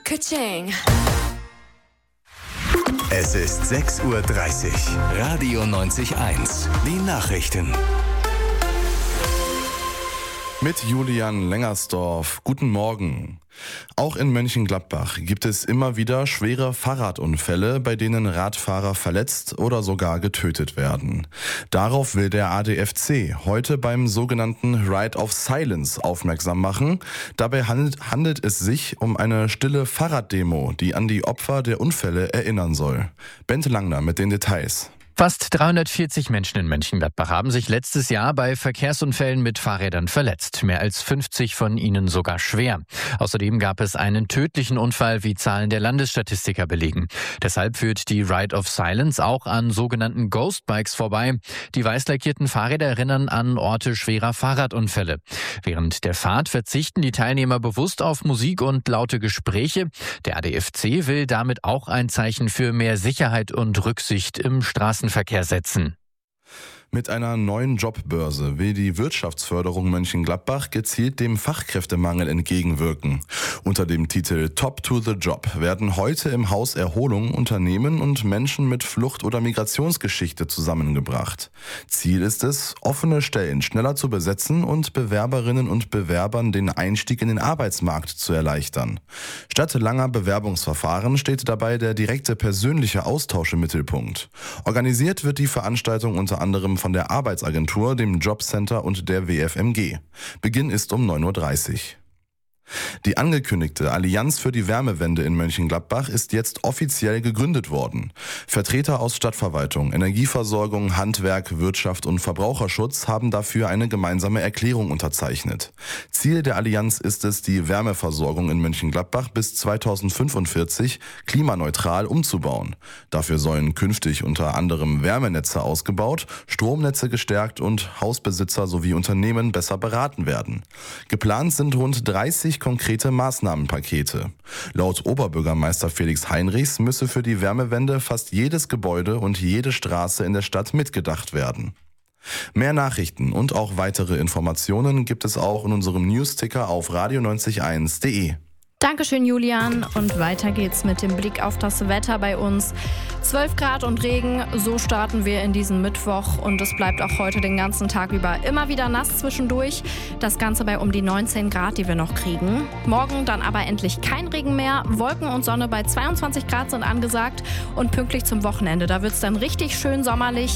Ka-ching. Es ist 6:30 Uhr. Radio 90.1. Die Nachrichten. Mit Julian Lengersdorf. Guten Morgen. Auch in Mönchengladbach gibt es immer wieder schwere Fahrradunfälle, bei denen Radfahrer verletzt oder sogar getötet werden. Darauf will der ADFC heute beim sogenannten Ride of Silence aufmerksam machen. Dabei handelt es sich um eine stille Fahrraddemo, die an die Opfer der Unfälle erinnern soll. Bente Langner mit den Details. Fast 340 Menschen in Mönchengladbach haben sich letztes Jahr bei Verkehrsunfällen mit Fahrrädern verletzt. Mehr als 50 von ihnen sogar schwer. Außerdem gab es einen tödlichen Unfall, wie Zahlen der Landesstatistiker belegen. Deshalb führt die Ride of Silence auch an sogenannten Ghost Bikes vorbei. Die weiß lackierten Fahrräder erinnern an Orte schwerer Fahrradunfälle. Während der Fahrt verzichten die Teilnehmer bewusst auf Musik und laute Gespräche. Der ADFC will damit auch ein Zeichen für mehr Sicherheit und Rücksicht im Straßenverkehr setzen. Mit einer neuen Jobbörse will die Wirtschaftsförderung Mönchengladbach gezielt dem Fachkräftemangel entgegenwirken. Unter dem Titel Top to the Job werden heute im Haus Erholung Unternehmen und Menschen mit Flucht- oder Migrationsgeschichte zusammengebracht. Ziel ist es, offene Stellen schneller zu besetzen und Bewerberinnen und Bewerbern den Einstieg in den Arbeitsmarkt zu erleichtern. Statt langer Bewerbungsverfahren steht dabei der direkte persönliche Austausch im Mittelpunkt. Organisiert wird die Veranstaltung unter anderem von der Arbeitsagentur, dem Jobcenter und der WFMG. Beginn ist um 9:30 Uhr. Die angekündigte Allianz für die Wärmewende in Mönchengladbach ist jetzt offiziell gegründet worden. Vertreter aus Stadtverwaltung, Energieversorgung, Handwerk, Wirtschaft und Verbraucherschutz haben dafür eine gemeinsame Erklärung unterzeichnet. Ziel der Allianz ist es, die Wärmeversorgung in Mönchengladbach bis 2045 klimaneutral umzubauen. Dafür sollen künftig unter anderem Wärmenetze ausgebaut, Stromnetze gestärkt und Hausbesitzer sowie Unternehmen besser beraten werden. Geplant sind rund 30 konkrete Maßnahmenpakete. Laut Oberbürgermeister Felix Heinrichs müsse für die Wärmewende fast jedes Gebäude und jede Straße in der Stadt mitgedacht werden. Mehr Nachrichten und auch weitere Informationen gibt es auch in unserem Newsticker auf radio901.de. Dankeschön, Julian. Und weiter geht's mit dem Blick auf das Wetter bei uns. 12 Grad und Regen, so starten wir in diesen Mittwoch. Und es bleibt auch heute den ganzen Tag über immer wieder nass zwischendurch. Das Ganze bei um die 19 Grad, die wir noch kriegen. Morgen dann aber endlich kein Regen mehr. Wolken und Sonne bei 22 Grad sind angesagt. Und pünktlich zum Wochenende, da wird's dann richtig schön sommerlich.